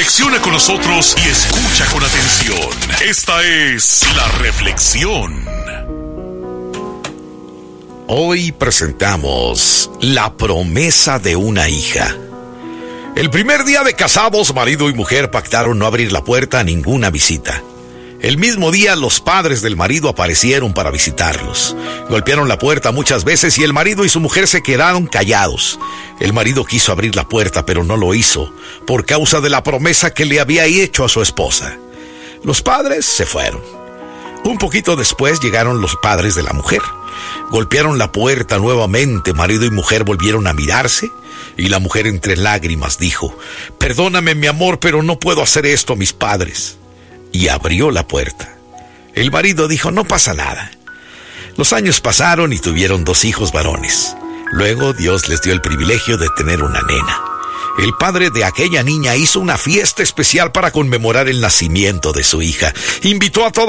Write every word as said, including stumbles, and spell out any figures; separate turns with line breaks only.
Reflexiona con nosotros y escucha con atención. Esta es La Reflexión.
Hoy presentamos La promesa de una hija. El primer día de casados, marido y mujer pactaron no abrir la puerta a ninguna visita. El mismo día, los padres del marido aparecieron para visitarlos. Golpearon la puerta muchas veces y el marido y su mujer se quedaron callados. El marido quiso abrir la puerta, pero no lo hizo, por causa de la promesa que le había hecho a su esposa. Los padres se fueron. Un poquito después llegaron los padres de la mujer. Golpearon la puerta nuevamente, marido y mujer volvieron a mirarse, y la mujer entre lágrimas dijo: «Perdóname, mi amor, pero no puedo hacer esto a mis padres». Y abrió la puerta. El marido dijo: «No pasa nada». Los años pasaron y tuvieron dos hijos varones. Luego Dios les dio el privilegio de tener una nena. El padre de aquella niña hizo una fiesta especial para conmemorar el nacimiento de su hija. Invitó a todos